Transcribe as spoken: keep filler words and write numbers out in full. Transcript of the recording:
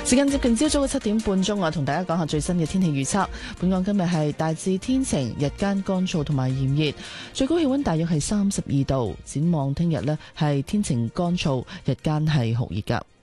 時間接近朝早嘅七點半鐘啊，同大家講下最新嘅天氣預測。本港今日係大致天晴，日間乾燥同埋炎熱，最高氣溫大約係三十二度。展望聽日呢係天晴乾燥，日間係酷熱噶。